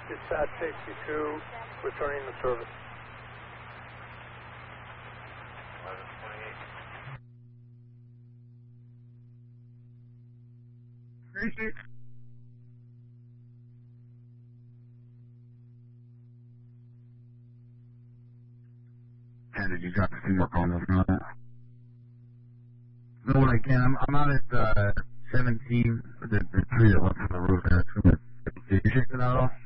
Dispatch 62, returning the service. 1128. 36. And did you drop a few more calls on that? No, what I can. I'm out at 17, the tree that went from the roof. Did you check that out at all?